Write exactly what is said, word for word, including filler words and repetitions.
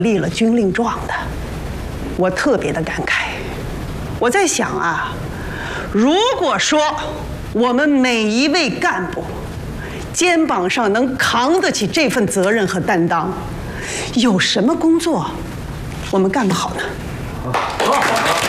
立了军令状的，我特别的感慨。我在想啊，如果说我们每一位干部肩膀上能扛得起这份责任和担当，有什么工作我们干不好呢？